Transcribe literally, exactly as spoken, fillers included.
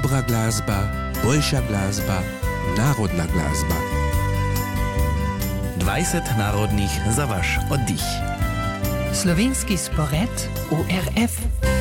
Dobra glazba, boljša glazba, narodna glazba. dvajset narodnih za vaš oddih. Slovenski spored U R F.